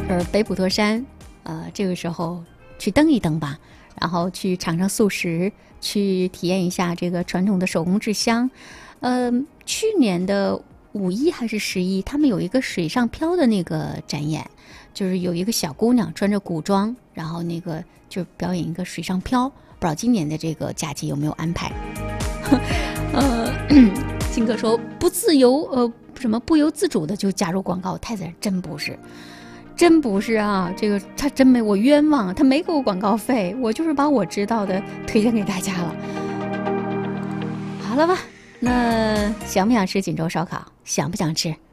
北普陀山，这个时候去登一登吧，然后去尝尝素食，去体验一下这个传统的手工制香。去年的5·1还是11，他们有一个水上漂的那个展演，就是有一个小姑娘穿着古装，然后那个就表演一个水上漂。不知道今年的这个假期有没有安排？金哥说不自由，什么不由自主的就加入广告，太子真不是。真不是啊，这个他真没我冤枉，他没给我广告费，我就是把我知道的推荐给大家了。好了吧，那想不想吃锦州烧烤？想不想吃？